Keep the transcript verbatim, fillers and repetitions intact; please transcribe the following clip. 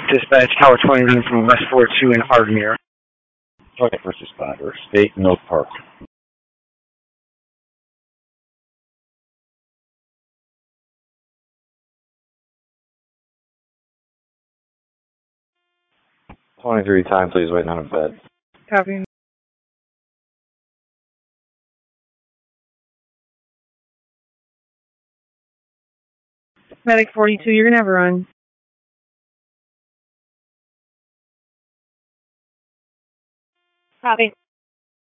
Dispatch Tower twenty-nine from West forty-two in Ardmere. Okay, first responder, State and Oak Park. twenty-three time, please, waiting on a bed. Copy. Medic forty-two, you're gonna have a run. Copy.